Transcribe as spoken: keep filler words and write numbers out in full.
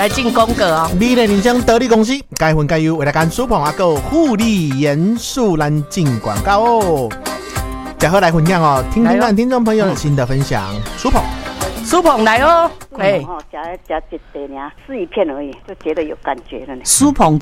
来进宫格哦。 美丽人生得力公司，该分该优为大家苏鹏阿哥护理严肃蓝进广告哦。最后来分享哦，听听看听众朋友的新的分享，苏鹏。 苏鹏来哦， 哎，夹夹一点呀，试一片而已，就觉得有感觉了呢。 苏鹏